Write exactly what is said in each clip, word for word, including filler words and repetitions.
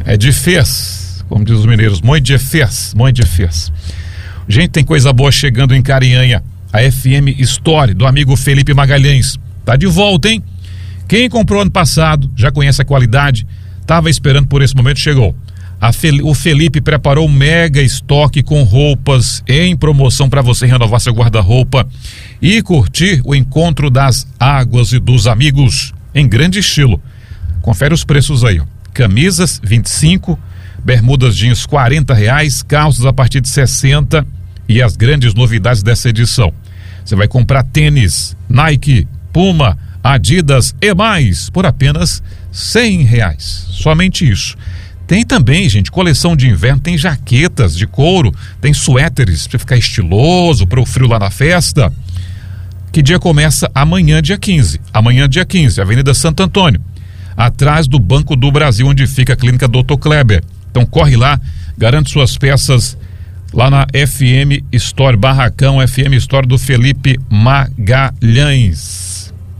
É de fez, como diz os mineiros, muito de fez, muito de fez. Gente, tem coisa boa chegando em Carinhanha. A F M Store do amigo Felipe Magalhães tá de volta, hein? Quem comprou ano passado, já conhece a qualidade, tava esperando por esse momento, chegou. A Fel- o Felipe preparou um mega estoque com roupas em promoção para você renovar seu guarda-roupa e curtir o encontro das águas e dos amigos em grande estilo. Confere os preços aí, ó. Camisas vinte e cinco, bermudas jeans quarenta reais, calças a partir de sessenta e as grandes novidades dessa edição. Você vai comprar tênis Nike, Puma, Adidas e mais por apenas cem reais. Somente isso. Tem também, gente, coleção de inverno, tem jaquetas de couro, tem suéteres para ficar estiloso, para o frio lá na festa. Que dia começa? Amanhã, dia quinze. Amanhã, dia quinze, Avenida Santo Antônio, atrás do Banco do Brasil, onde fica a clínica doutor Kleber. Então corre lá, garante suas peças lá na F M Store, Barracão F M Store do Felipe Magalhães.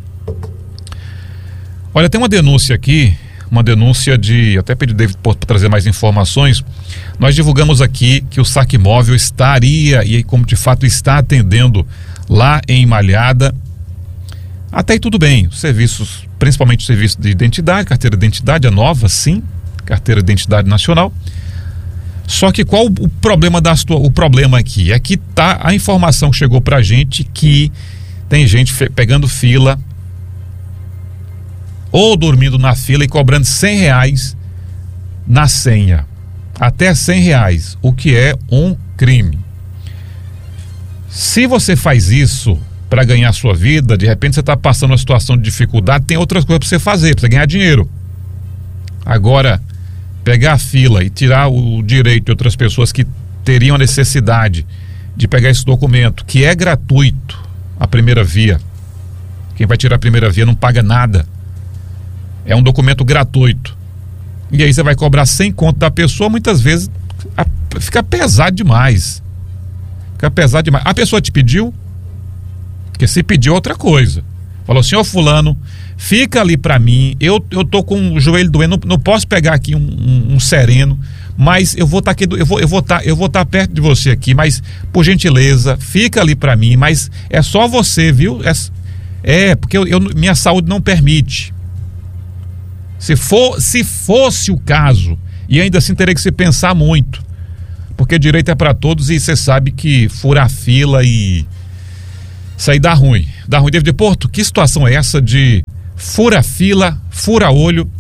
Olha, tem uma denúncia aqui, uma denúncia de, até pedi David para trazer mais informações. Nós divulgamos aqui que o Saque Móvel estaria, e como de fato está atendendo lá em Malhada. Até aí tudo bem, os serviços, principalmente o serviço de identidade, carteira de identidade, a nova, sim, carteira de identidade nacional. Só que qual o problema da o problema aqui? É que tá a informação que chegou pra gente que tem gente fe, pegando fila ou dormindo na fila e cobrando cem reais na senha. Até cem reais, o que é um crime. Se você faz isso para ganhar sua vida, de repente você está passando uma situação de dificuldade, tem outras coisas para você fazer, para você ganhar dinheiro. Agora, pegar a fila e tirar o direito de outras pessoas que teriam a necessidade de pegar esse documento, que é gratuito, a primeira via. Quem vai tirar a primeira via não paga nada. É um documento gratuito. E aí você vai cobrar cem conto da pessoa, muitas vezes a, fica pesado demais. Fica pesado demais. A pessoa te pediu, porque se pediu outra coisa. Falou assim, ô fulano, fica ali pra mim, eu, eu tô com o joelho doendo, não, não posso pegar aqui um, um, um sereno, mas eu vou estar tá aqui, eu vou eu vou tá, eu vou estar tá perto de você aqui, mas por gentileza, fica ali pra mim, mas é só você, viu? É, é porque eu, eu, minha saúde não permite. Se for, se fosse o caso, e ainda assim teria que se pensar muito, porque direito é pra todos e você sabe que furar fila e isso aí dá ruim, dá ruim. David Porto, que situação é essa de fura fila, fura olho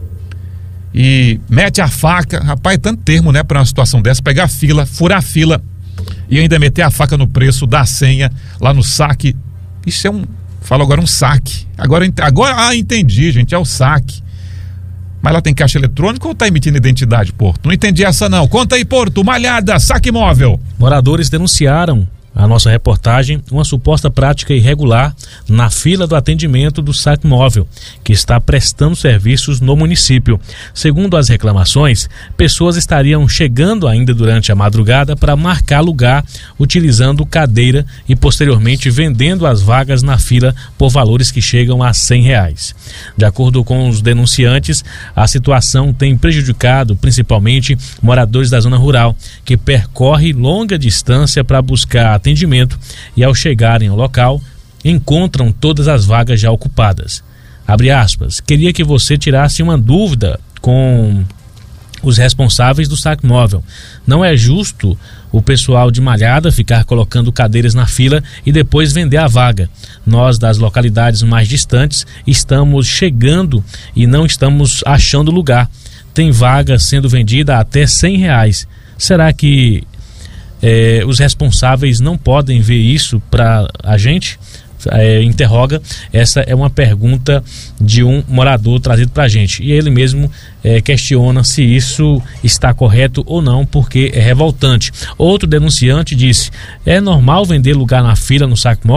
e mete a faca? Rapaz, é tanto termo, né, pra uma situação dessa, pegar a fila, furar a fila e ainda meter a faca no preço da senha lá no saque. Isso é um, fala agora um saque, agora, agora, ah, entendi, gente, é o saque. Mas lá tem caixa eletrônica ou tá emitindo identidade, Porto? Não entendi essa não, conta aí, Porto. Malhada, Saque Móvel. Moradores denunciaram a nossa reportagem uma suposta prática irregular na fila do atendimento do Saque Móvel, que está prestando serviços no município. Segundo as reclamações, pessoas estariam chegando ainda durante a madrugada para marcar lugar utilizando cadeira e posteriormente vendendo as vagas na fila por valores que chegam a cem reais. De acordo com os denunciantes, a situação tem prejudicado principalmente moradores da zona rural, que percorrem longa distância para buscar atendimento e ao chegarem ao local encontram todas as vagas já ocupadas. Abre aspas, queria que você tirasse uma dúvida com os responsáveis do Saque Móvel. Não é justo o pessoal de Malhada ficar colocando cadeiras na fila e depois vender a vaga. Nós das localidades mais distantes estamos chegando e não estamos achando lugar. Tem vaga sendo vendida a até cem reais. Será que É, os responsáveis não podem ver isso para a gente? É, interroga, essa é uma pergunta de um morador trazido para a gente, e ele mesmo é, questiona se isso está correto ou não, porque é revoltante. Outro denunciante disse, é normal vender lugar na fila no Saque Móvel?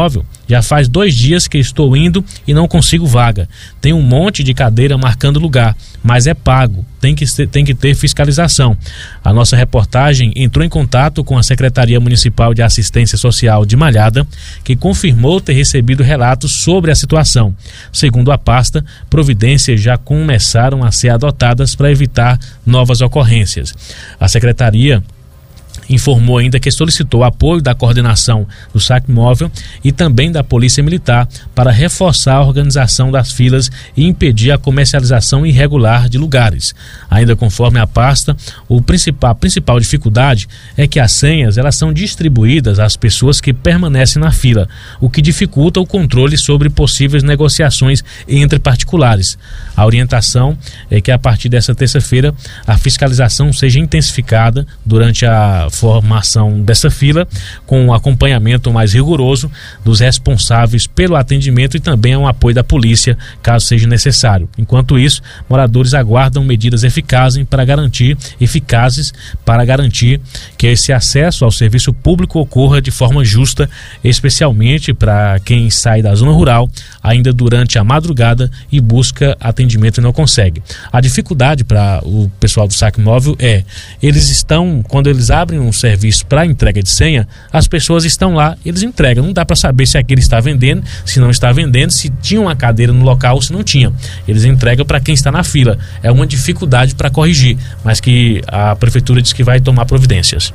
Já faz dois dias que estou indo e não consigo vaga. Tem um monte de cadeira marcando lugar, mas é pago. Tem que, ser, tem que ter fiscalização. A nossa reportagem entrou em contato com a Secretaria Municipal de Assistência Social de Malhada, que confirmou ter recebido relatos sobre a situação. Segundo a pasta, providências já começaram a ser adotadas para evitar novas ocorrências. A Secretaria informou ainda que solicitou apoio da coordenação do saque móvel e também da Polícia Militar para reforçar a organização das filas e impedir a comercialização irregular de lugares. Ainda conforme a pasta, o principal, a principal dificuldade é que as senhas elas são distribuídas às pessoas que permanecem na fila, o que dificulta o controle sobre possíveis negociações entre particulares. A orientação é que a partir dessa terça-feira a fiscalização seja intensificada durante a formação dessa fila, com um acompanhamento mais rigoroso dos responsáveis pelo atendimento e também um apoio da polícia, caso seja necessário. Enquanto isso, moradores aguardam medidas eficazes para garantir, eficazes para garantir que esse acesso ao serviço público ocorra de forma justa, especialmente para quem sai da zona rural ainda durante a madrugada e busca atendimento e não consegue. A dificuldade para o pessoal do saque móvel é, eles estão, quando eles abrem um serviço para entrega de senha, as pessoas estão lá, eles entregam, não dá para saber se aquele está vendendo, se não está vendendo, se tinha uma cadeira no local ou se não tinha. Eles entregam para quem está na fila. É uma dificuldade para corrigir, mas que a prefeitura diz que vai tomar providências.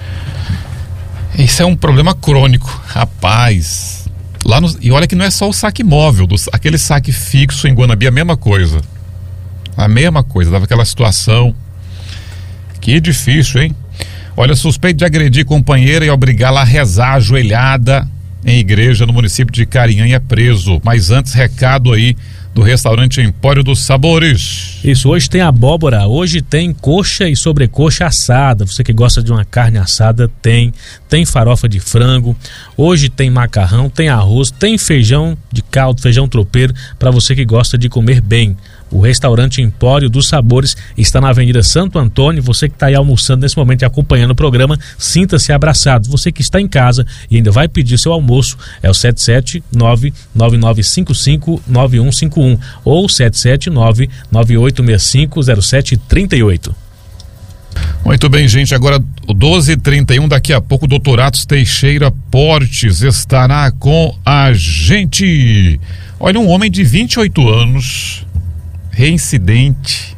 Isso é um problema crônico, rapaz. Lá no, e olha que não é só o saque móvel, do, aquele saque fixo em Guanabi, a mesma coisa. A mesma coisa, dava aquela situação. Que difícil, hein? Olha, suspeito de agredir companheira e obrigá-la a rezar ajoelhada em igreja no município de Carinhanha é preso. Mas antes, recado aí do restaurante Empório dos Sabores. Isso, hoje tem abóbora, hoje tem coxa e sobrecoxa assada. Você que gosta de uma carne assada, tem. Tem farofa de frango, hoje tem macarrão, tem arroz, tem feijão de caldo, feijão tropeiro, para você que gosta de comer bem. O restaurante Empório dos Sabores está na Avenida Santo Antônio. Você que está aí almoçando nesse momento e acompanhando o programa, sinta-se abraçado. Você que está em casa e ainda vai pedir seu almoço, é o sete sete nove nove nove cinco cinco nove um cinco um ou sete sete nove nove oito seis cinco zero sete três oito. Muito bem, gente, agora doze e trinta e um, daqui a pouco o doutor Atos Teixeira Portes estará com a gente. Olha, um homem de vinte e oito anos, reincidente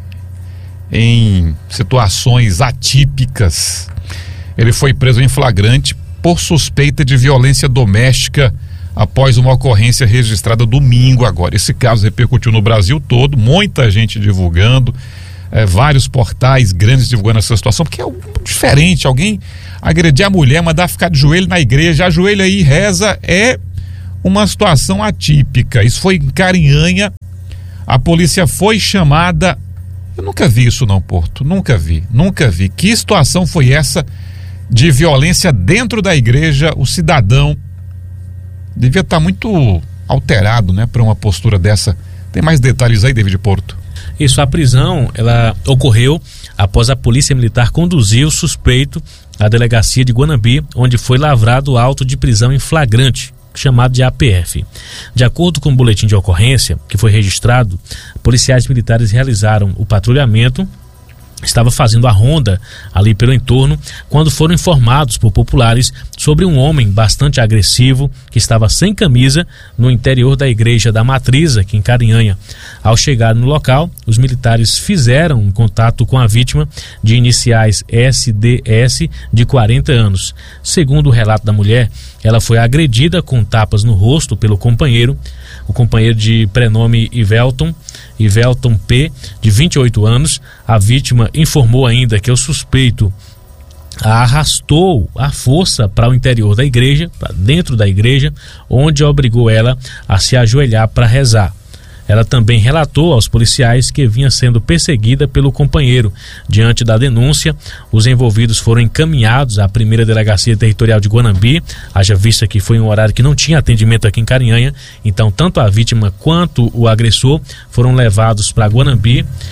em situações atípicas. Ele foi preso em flagrante por suspeita de violência doméstica após uma ocorrência registrada domingo agora. Esse caso repercutiu no Brasil todo, muita gente divulgando, é, vários portais grandes divulgando essa situação, porque é diferente, alguém agredir a mulher, mandar ficar de joelho na igreja, ajoelha aí e reza, é uma situação atípica. Isso foi em Carinhanha. A polícia foi chamada. Eu nunca vi isso não, Porto, nunca vi, nunca vi. Que situação foi essa de violência dentro da igreja? O cidadão devia estar muito alterado, né, para uma postura dessa. Tem mais detalhes aí, David Porto? Isso, a prisão, ela ocorreu após a Polícia Militar conduzir o suspeito à delegacia de Guanabi, onde foi lavrado auto de prisão em flagrante, chamado de A P F. De acordo com o boletim de ocorrência que foi registrado, policiais militares realizaram o patrulhamento, estava fazendo a ronda ali pelo entorno, quando foram informados por populares sobre um homem bastante agressivo que estava sem camisa no interior da igreja da Matriz, aqui em Carinhanha. Ao chegar no local, os militares fizeram um contato com a vítima, de iniciais S D S, de quarenta anos. Segundo o relato da mulher, ela foi agredida com tapas no rosto pelo companheiro, o companheiro de prenome Ivelton, Ivelton P, de vinte e oito anos. A vítima informou ainda que o suspeito a arrastou à força para o interior da igreja, para dentro da igreja, onde obrigou ela a se ajoelhar para rezar. Ela também relatou aos policiais que vinha sendo perseguida pelo companheiro. Diante da denúncia, os envolvidos foram encaminhados à primeira delegacia territorial de Guanabi, haja vista que foi um horário que não tinha atendimento aqui em Carinhanha. Então, tanto a vítima quanto o agressor foram levados para Guanabi,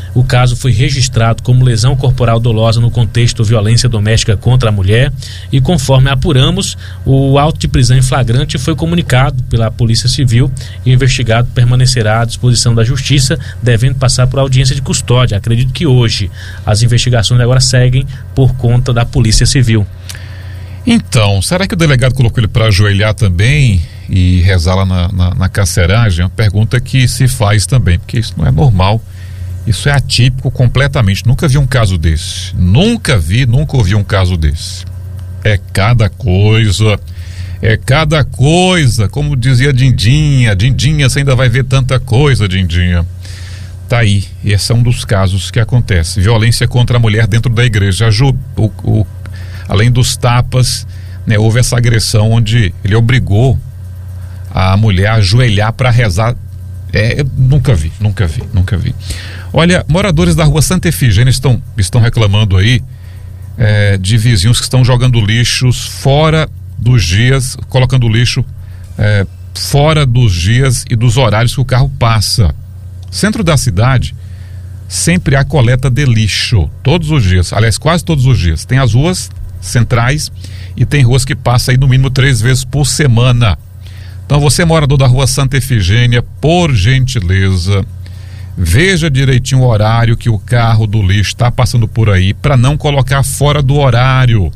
O caso foi registrado como lesão corporal dolosa no contexto violência doméstica contra a mulher e, conforme apuramos, o auto de prisão em flagrante foi comunicado pela Polícia Civil e o investigado permanecerá à disposição da Justiça, devendo passar por audiência de custódia. Acredito que hoje as investigações agora seguem por conta da Polícia Civil. Então, será que o delegado colocou ele para ajoelhar também e rezar lá na, na, na carceragem? É uma pergunta que se faz também, porque isso não é normal. Isso é atípico completamente. Nunca vi um caso desse. Nunca vi, nunca ouvi um caso desse. É cada coisa, é cada coisa. Como dizia Dindinha, Dindinha, você ainda vai ver tanta coisa, Dindinha. Tá aí, esse é um dos casos que acontece. Violência contra a mulher dentro da igreja. O, o, além dos tapas, né, houve essa agressão onde ele obrigou a mulher a ajoelhar para rezar. É, eu nunca vi, nunca vi, nunca vi. Olha, moradores da rua Santa Efigênia estão, estão reclamando aí é, de vizinhos que estão jogando lixos fora dos dias, colocando lixo é, fora dos dias e dos horários que o carro passa. Centro da cidade, sempre há coleta de lixo, todos os dias, aliás, quase todos os dias. Tem as ruas centrais e tem ruas que passam aí no mínimo três vezes por semana. Então você, morador da rua Santa Efigênia, por gentileza, veja direitinho o horário que o carro do lixo está passando por aí, para não colocar fora do horário.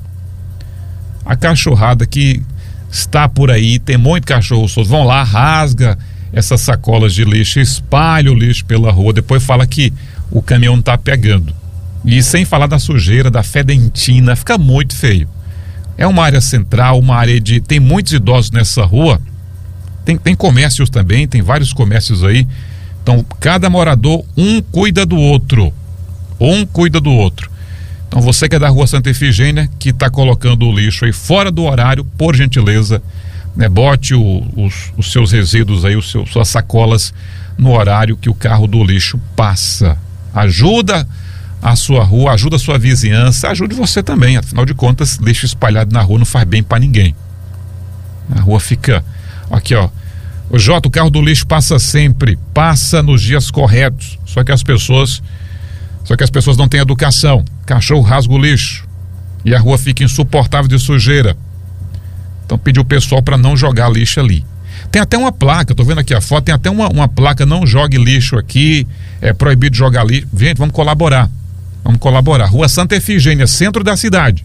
A cachorrada que está por aí, tem muito cachorro solto, vão lá, rasga essas sacolas de lixo, espalha o lixo pela rua, depois fala que o caminhão não está pegando. E sem falar da sujeira, da fedentina, fica muito feio. É uma área central, uma área de... tem muitos idosos nessa rua. Tem, tem comércios também, tem vários comércios aí. Então, cada morador, um cuida do outro. Um cuida do outro. Então, você que é da rua Santa Efigênia, que está colocando o lixo aí fora do horário, por gentileza, né, bote o, os, os seus resíduos aí, os seus, suas sacolas no horário que o carro do lixo passa. Ajuda a sua rua, ajuda a sua vizinhança, ajude você também. Afinal de contas, lixo espalhado na rua não faz bem para ninguém. A rua fica... Aqui, ó. O Jota, o carro do lixo passa sempre, passa nos dias corretos. Só que as pessoas, só que as pessoas não têm educação. Cachorro rasga o lixo e a rua fica insuportável de sujeira. Então pediu o pessoal para não jogar lixo ali. Tem até uma placa, tô vendo aqui a foto, tem até uma, uma placa, não jogue lixo aqui, é proibido jogar lixo. Gente, vamos colaborar. Vamos colaborar. Rua Santa Efigênia, centro da cidade.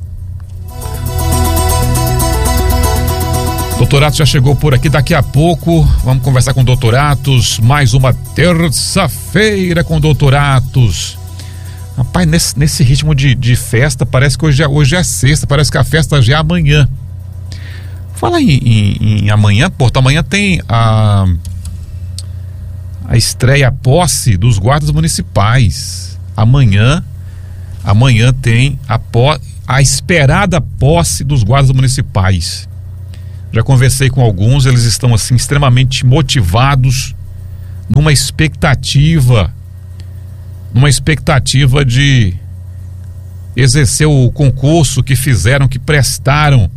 Doutor Atos já chegou por aqui, daqui a pouco vamos conversar com o doutor Atos, mais uma terça-feira com o doutor Atos. Rapaz, nesse, nesse ritmo de, de festa, parece que hoje é, hoje é sexta, parece que a festa já é amanhã. Fala em, em, em amanhã, pô, amanhã tem a, a estreia, a posse dos guardas municipais. Amanhã, amanhã tem a, po, a esperada posse dos guardas municipais. Já conversei com alguns, eles estão assim extremamente motivados, numa expectativa, numa expectativa de exercer o concurso que fizeram, que prestaram,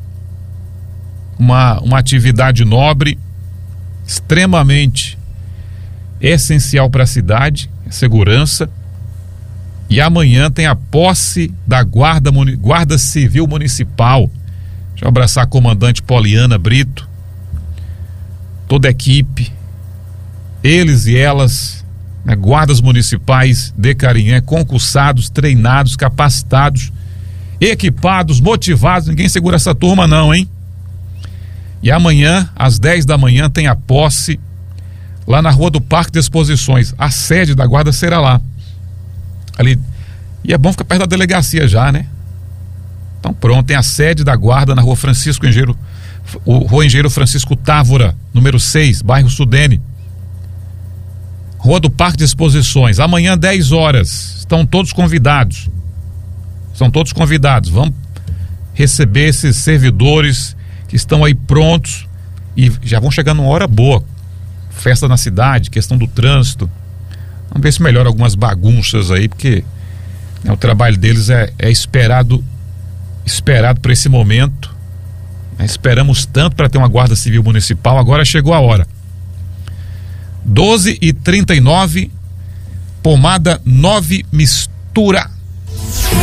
uma, uma atividade nobre, extremamente essencial para a cidade, segurança. E amanhã tem a posse da Guarda, Guarda Civil Municipal. Deixa eu abraçar a comandante Poliana Brito, toda a equipe, eles e elas, né, guardas municipais de Carinhã, concursados, treinados, capacitados, equipados, motivados. Ninguém segura essa turma não, hein? E amanhã, às dez da manhã, tem a posse lá na Rua do Parque de Exposições. A sede da guarda será lá. Ali. E é bom ficar perto da delegacia já, né? Então pronto, tem a sede da guarda na Rua Francisco Engenheiro, o Rua Engenheiro Francisco Távora, número seis, bairro Sudene. Rua do Parque de Exposições, amanhã dez horas, estão todos convidados. São todos convidados. Vamos receber esses servidores que estão aí prontos e já vão chegando uma hora boa. Festa na cidade, questão do trânsito. Vamos ver se melhora algumas bagunças aí, porque, né, o trabalho deles é, é esperado esperado para esse momento, né? Esperamos tanto para ter uma guarda civil municipal, agora chegou a hora. doze e trinta e nove, Pomada nove Mistura.